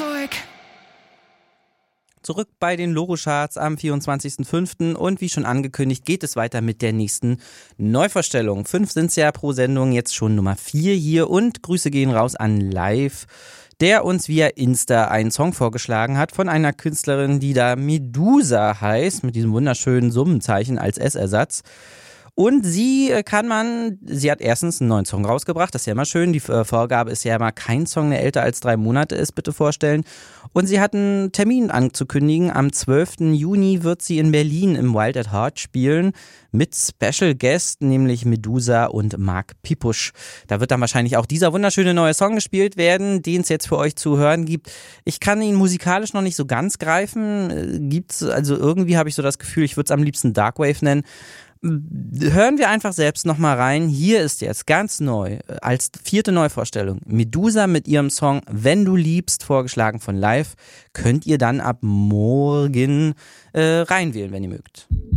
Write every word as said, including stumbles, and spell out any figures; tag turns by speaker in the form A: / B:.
A: Zeug.
B: Zurück bei den Loro-Charts am vierundzwanzigsten fünften und wie schon angekündigt geht es weiter mit der nächsten Neuvorstellung. Fünf sind es ja pro Sendung, jetzt schon Nummer vier hier und Grüße gehen raus an Live, der uns via Insta einen Song vorgeschlagen hat von einer Künstlerin, die da Medusa heißt, mit diesem wunderschönen Summenzeichen als S-Ersatz. Und sie kann man, sie hat erstens einen neuen Song rausgebracht, das ist ja immer schön, die Vorgabe ist ja immer, kein Song, der älter als drei Monate ist, bitte vorstellen. Und sie hat einen Termin anzukündigen, am zwölften Juni wird sie in Berlin im Wild at Heart spielen, mit Special Guest, nämlich Medusa und Marc Pipusch. Da wird dann wahrscheinlich auch dieser wunderschöne neue Song gespielt werden, den es jetzt für euch zu hören gibt. Ich kann ihn musikalisch noch nicht so ganz greifen, gibt's, also irgendwie habe ich so das Gefühl, ich würde es am liebsten Darkwave nennen. Hören wir einfach selbst nochmal rein. Hier ist jetzt ganz neu, als vierte Neuvorstellung, Medusa mit ihrem Song Wenn du liebst, vorgeschlagen von Live. Könnt ihr dann ab morgen äh, reinwählen, wenn ihr mögt.